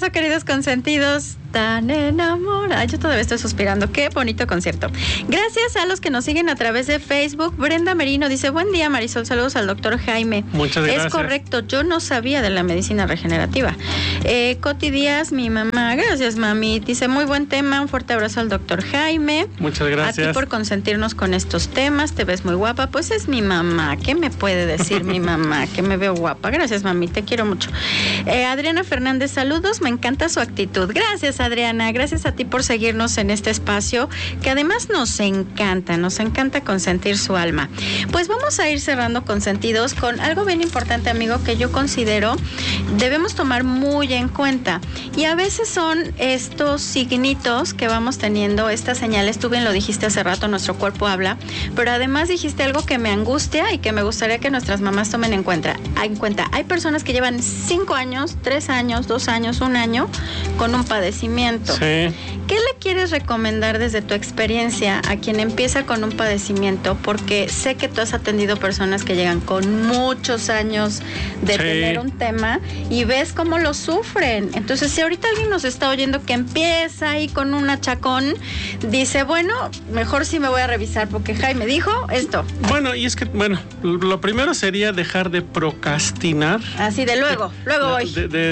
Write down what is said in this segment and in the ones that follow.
regreso, queridos consentidos. Tan enamorada. Yo todavía estoy suspirando. Qué bonito concierto. Gracias a los que nos siguen a través de Facebook. Brenda Merino dice: buen día, Marisol. Saludos al doctor Jaime. Muchas gracias. Es correcto. Yo no sabía de la medicina regenerativa. Coti Díaz, mi mamá. Gracias, mami. Dice: muy buen tema. Un fuerte abrazo al doctor Jaime. Muchas gracias. A ti por consentirnos con estos temas. Te ves muy guapa. Pues es mi mamá. ¿Qué me puede decir mi mamá? Que me veo guapa. Gracias, mami. Te quiero mucho. Adriana Fernández, saludos. Me encanta su actitud. Gracias, Adriana. Gracias a ti por seguirnos en este espacio, que además nos encanta consentir su alma. Pues vamos a ir cerrando consentidos con algo bien importante, amigo, que yo considero debemos tomar muy en cuenta. Y a veces son estos signitos que vamos teniendo, estas señales. Tú bien lo dijiste hace rato, nuestro cuerpo habla, pero además dijiste algo que me angustia y que me gustaría que nuestras mamás tomen en cuenta. Hay personas que llevan 5 años, 3 años, 2 años, 1 año con un padecimiento. Sí. ¿Qué le quieres recomendar desde tu experiencia a quien empieza con un padecimiento? Porque sé que tú has atendido personas que llegan con muchos años de tener un tema y ves cómo lo sufren. Entonces, si ahorita alguien nos está oyendo que empieza ahí con un achacón, dice, bueno, mejor sí me voy a revisar porque Jaime dijo esto. Bueno, y es que, lo primero sería dejar de procrastinar. Así de luego voy.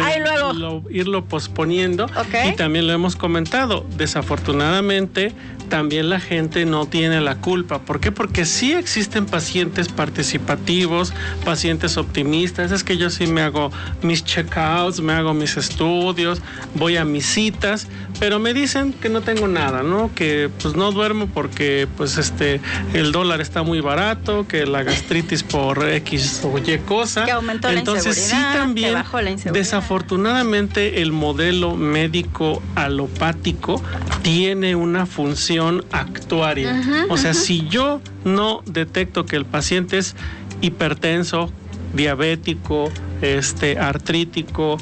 Irlo posponiendo. Okay. Y también lo hemos comentado, desafortunadamente también la gente no tiene la culpa. ¿Por qué? Porque sí existen pacientes participativos, pacientes optimistas. Es que yo sí me hago mis checkouts, me hago mis estudios, voy a mis citas, pero me dicen que no tengo nada, ¿no? Que pues no duermo porque pues el dólar está muy barato, que la gastritis por X o Y cosa. Que aumentó la inseguridad. Entonces sí también, que bajó la inseguridad. Desafortunadamente el modelo médico alopático tiene una función actuaria. O sea, si yo no detecto que el paciente es hipertenso, diabético, artrítico,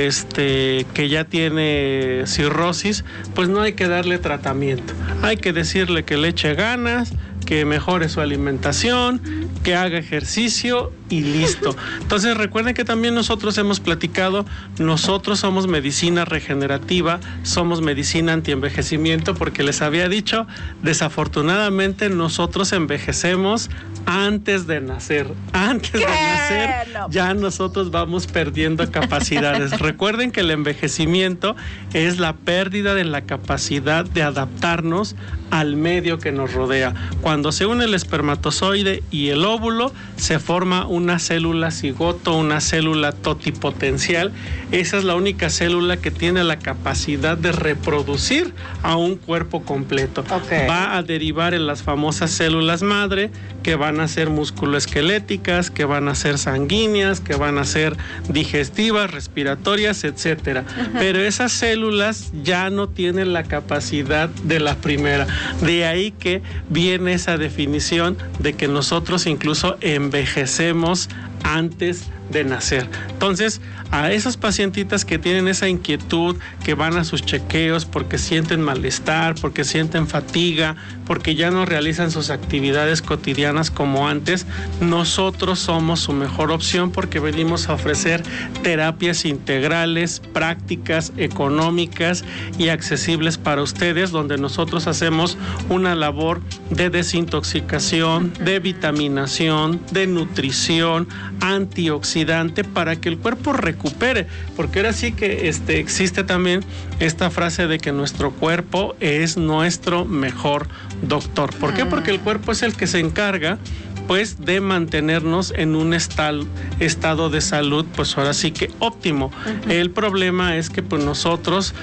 que ya tiene cirrosis, pues no hay que darle tratamiento. Hay que decirle que le eche ganas, que mejore su alimentación, que haga ejercicio y listo. Entonces recuerden que también nosotros hemos platicado, nosotros somos medicina regenerativa, somos medicina antienvejecimiento, porque les había dicho, desafortunadamente nosotros envejecemos antes de nacer. Antes de nacer ya nosotros vamos perdiendo capacidades. Recuerden que el envejecimiento es la pérdida de la capacidad de adaptarnos al medio que nos rodea. Cuando se une el espermatozoide y el óvulo, se forma una célula cigoto, una célula totipotencial. Esa es la única célula que tiene la capacidad de reproducir a un cuerpo completo. Okay. Va a derivar en las famosas células madre, que van a ser musculoesqueléticas, que van a ser sanguíneas, que van a ser digestivas, respiratorias, etcétera. Pero esas células ya no tienen la capacidad de la primera. De ahí que viene esa definición de que nosotros incluso envejecemos antes de nacer. Entonces, a esas pacientitas que tienen esa inquietud, que van a sus chequeos porque sienten malestar, porque sienten fatiga, porque ya no realizan sus actividades cotidianas como antes, nosotros somos su mejor opción, porque venimos a ofrecer terapias integrales, prácticas, económicas y accesibles para ustedes, donde nosotros hacemos una labor de desintoxicación, de vitaminación, de nutrición, antioxidante, para que el cuerpo recupere, porque ahora sí que existe también esta frase de que nuestro cuerpo es nuestro mejor doctor. ¿Por qué? Porque el cuerpo es el que se encarga pues de mantenernos en un estado de salud, pues ahora sí que óptimo. El problema es que pues nosotros,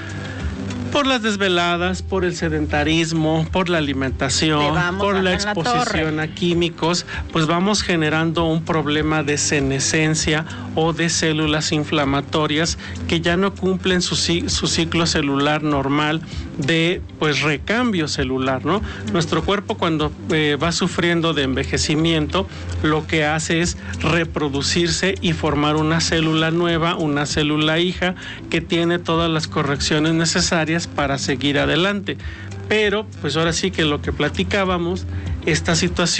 por las desveladas, por el sedentarismo, por la alimentación, por la exposición a químicos, pues vamos generando un problema de senescencia o de células inflamatorias que ya no cumplen su ciclo celular normal de pues recambio celular, ¿no? Nuestro cuerpo, cuando va sufriendo de envejecimiento, lo que hace es reproducirse y formar una célula nueva, una célula hija, que tiene todas las correcciones necesarias para seguir adelante. Pero pues ahora sí que lo que platicábamos, esta situación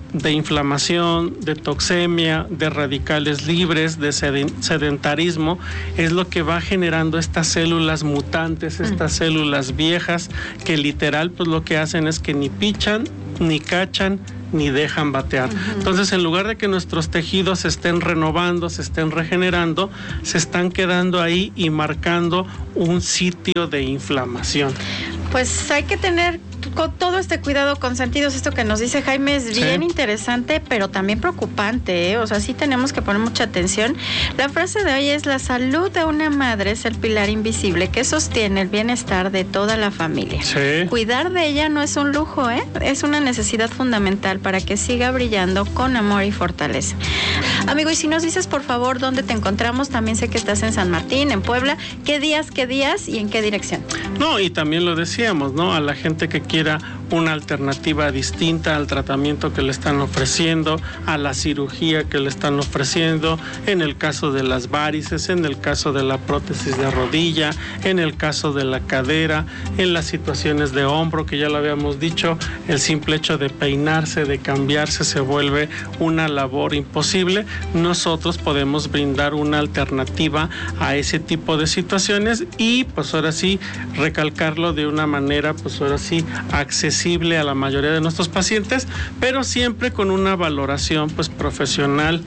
de inflamación, de toxemia, de radicales libres, de sedentarismo, es lo que va generando estas células mutantes, estas células viejas, que literal pues lo que hacen es que ni pichan, ni cachan, ni dejan batear. Entonces, en lugar de que nuestros tejidos se estén renovando, se estén regenerando, se están quedando ahí y marcando un sitio de inflamación. Pues hay que tener con todo este cuidado, consentidos. Esto que nos dice Jaime es bien interesante, pero también preocupante, ¿eh? O sea, sí tenemos que poner mucha atención. La frase de hoy es: la salud de una madre es el pilar invisible que sostiene el bienestar de toda la familia. Sí. Cuidar de ella no es un lujo, ¿eh? Es una necesidad fundamental para que siga brillando con amor y fortaleza. Amigo, y si nos dices, por favor, dónde te encontramos. También sé que estás en San Martín, en Puebla. ¿Qué días y en qué dirección? No, y también lo decíamos, ¿no? A la gente que quiera una alternativa distinta al tratamiento que le están ofreciendo, a la cirugía que le están ofreciendo, en el caso de las varices, en el caso de la prótesis de rodilla, en el caso de la cadera, en las situaciones de hombro, que ya lo habíamos dicho, el simple hecho de peinarse, de cambiarse, se vuelve una labor imposible. Nosotros podemos brindar una alternativa a ese tipo de situaciones y pues ahora sí recalcarlo de una manera pues ahora sí accesible a la mayoría de nuestros pacientes, pero siempre con una valoración pues profesional,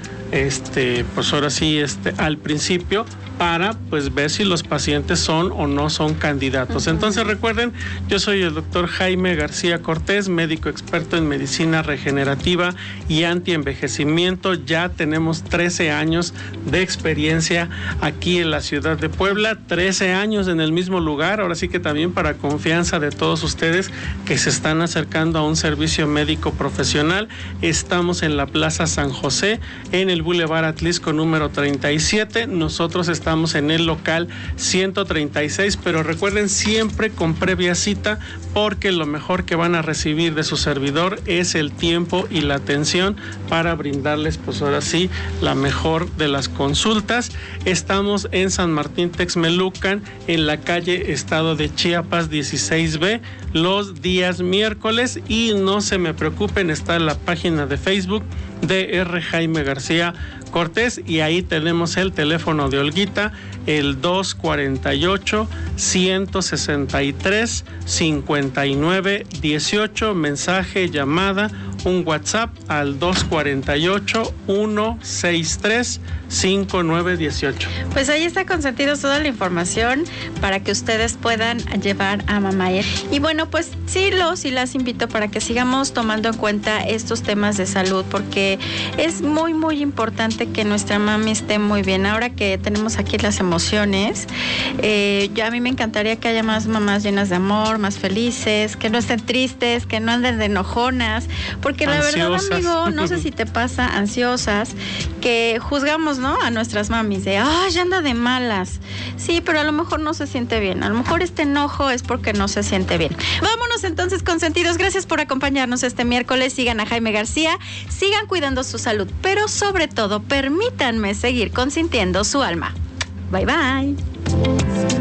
pues ahora sí al principio, para pues ver si los pacientes son o no son candidatos. Entonces recuerden, yo soy el doctor Jaime García Cortés, médico experto en medicina regenerativa y antienvejecimiento. Ya tenemos 13 años de experiencia aquí en la ciudad de Puebla, 13 años en el mismo lugar. Ahora sí que también para confianza de todos ustedes que se están acercando a un servicio médico profesional, estamos en la Plaza San José, en el Boulevard Atlisco número 37. Nosotros estamos en el local 136, pero recuerden siempre con previa cita, porque lo mejor que van a recibir de su servidor es el tiempo y la atención para brindarles pues ahora sí la mejor de las consultas. Estamos en San Martín Texmelucan, en la calle Estado de Chiapas 16B, los días miércoles, y no se me preocupen, está en la página de Facebook de R. Jaime García Cortés, y ahí tenemos el teléfono de Olguita, el 248-163-5918, mensaje, llamada, un WhatsApp al 248-163-5918. Pues ahí está, consentidos, toda la información para que ustedes puedan llevar a mamá. Y bueno, pues sí las invito para que sigamos tomando en cuenta estos temas de salud, porque es muy, muy importante que nuestra mami esté muy bien. Ahora que tenemos aquí las emociones, a mí me encantaría que haya más mamás llenas de amor, más felices, que no estén tristes, que no anden de enojonas, porque la verdad, amigo, no sé si te pasa, ansiosas, que juzgamos, ¿no?, a nuestras mamis de, ya anda de malas. Sí, pero a lo mejor no se siente bien. A lo mejor este enojo es porque no se siente bien. Vámonos entonces, consentidos. Gracias por acompañarnos este miércoles. Sigan a Jaime García, sigan cuidando su salud, pero sobre todo, permítanme seguir consintiendo su alma. Bye, bye.